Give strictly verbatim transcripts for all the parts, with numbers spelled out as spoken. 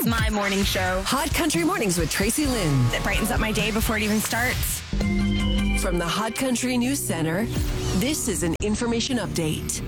It's my morning show. Hot Country Mornings with Tracy Lynn. It brightens up my day before it even starts. From the Hot Country News Center, this is an information update.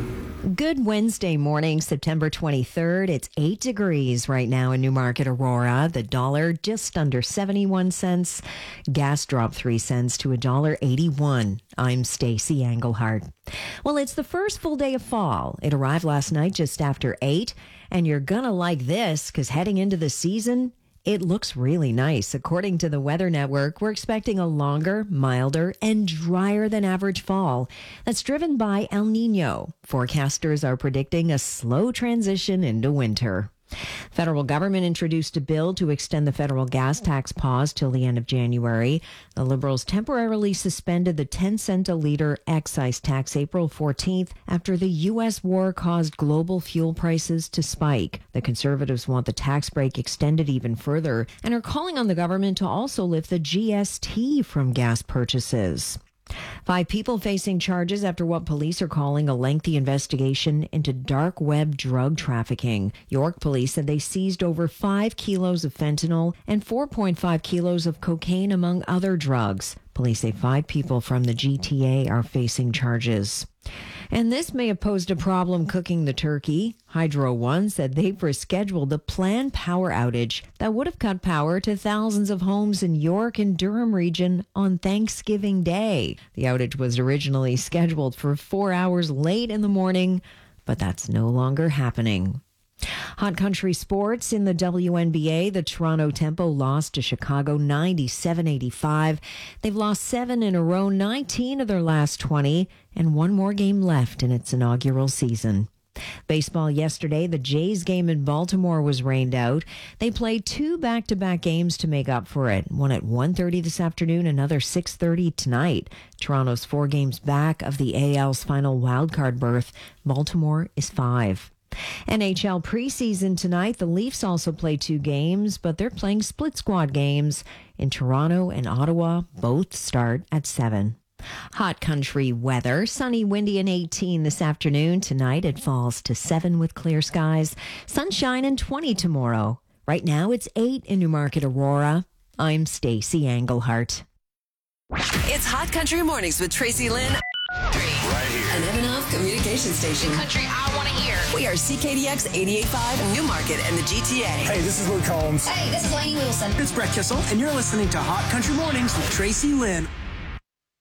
Good Wednesday morning, September twenty-third. It's eight degrees right now in Newmarket, Aurora. The dollar just under seventy-one cents. Gas dropped three cents to one dollar eighty-one. I'm Stacey Englehart. Well, it's the first full day of fall. It arrived last night just after eight. And you're going to like this because heading into the season, it looks really nice. According to the Weather Network, we're expecting a longer, milder, and drier than average fall that's driven by El Nino. Forecasters are predicting a slow transition into winter. Federal government introduced a bill to extend the federal gas tax pause till the end of January. The Liberals temporarily suspended the ten cent a liter excise tax April fourteenth after the U S war caused global fuel prices to spike. The Conservatives want the tax break extended even further and are calling on the government to also lift the G S T from gas purchases. Five people facing charges after what police are calling a lengthy investigation into dark web drug trafficking. York police said they seized over five kilos of fentanyl and four point five kilos of cocaine, among other drugs. Police say five people from the G T A are facing charges. And this may have posed a problem cooking the turkey. Hydro One said they've rescheduled the planned power outage that would have cut power to thousands of homes in York and Durham region on Thanksgiving Day. The outage was originally scheduled for four hours late in the morning, but that's no longer happening. Hot country sports in the W N B A. The Toronto Tempo lost to Chicago ninety-seven eighty-five. They've lost seven in a row, nineteen of their last twenty, and one more game left in its inaugural season. Baseball yesterday, the Jays game in Baltimore was rained out. They played two back-to-back games to make up for it. One at one thirty this afternoon, another six thirty tonight. Toronto's four games back of the A L's final wildcard berth. Baltimore is five. N H L preseason tonight. The Leafs also play two games, but they're playing split squad games in Toronto and Ottawa. Both start at seven. Hot country weather. Sunny, windy, and eighteen this afternoon. Tonight it falls to seven with clear skies. Sunshine and twenty tomorrow. Right now it's eight in Newmarket, Aurora. I'm Stacey Englehart. It's Hot Country Mornings with Tracy Lynn. Right here. An Evanov communication station. Country I want to hear. We are C K D X eighty-eight point five, Newmarket, and the G T A. Hey, this is Luke Combs. Hey, this is Lainey Wilson. It's Brett Kissel, and you're listening to Hot Country Mornings with Tracy Lynn.